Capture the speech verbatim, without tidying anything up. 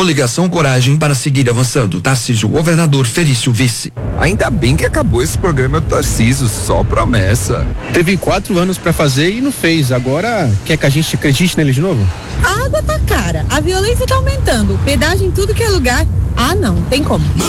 Coligação Coragem para seguir avançando. Tarcísio governador, Felício vice. Ainda bem que acabou esse programa do Tarcísio, só promessa. Teve quatro anos pra fazer e não fez. Agora quer que a gente acredite nele de novo? A água tá cara, a violência tá aumentando, pedágio em tudo que é lugar. Ah, não, tem como.